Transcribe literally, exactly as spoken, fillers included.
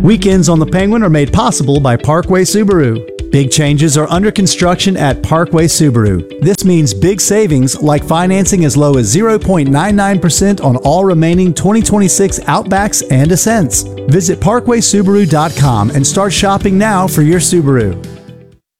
Weekends on the Penguin are made possible by Parkway Subaru. Big changes are under construction at Parkway Subaru. This means big savings like financing as low as zero point nine nine percent on all remaining twenty twenty-six Outbacks and Ascents. Visit parkway subaru dot com and start shopping now for your Subaru.